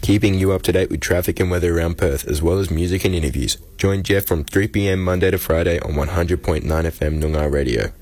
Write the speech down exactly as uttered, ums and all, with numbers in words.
keeping you up to date with traffic and weather around Perth, as well as music and interviews. Join Jeff from three p m Monday to Friday on one hundred point nine F M Noongar Radio.